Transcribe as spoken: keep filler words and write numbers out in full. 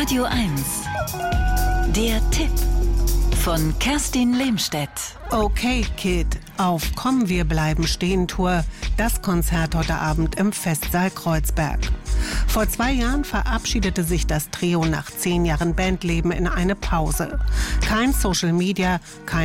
Radio eins. Der Tipp von Kerstin Lehmstedt. Okay, Kid, auf Komm, wir bleiben stehen Tour. Das Konzert heute Abend im Festsaal Kreuzberg. Vor zwei Jahren verabschiedete sich das Trio nach zehn Jahren Bandleben in eine Pause. Kein Social Media, kein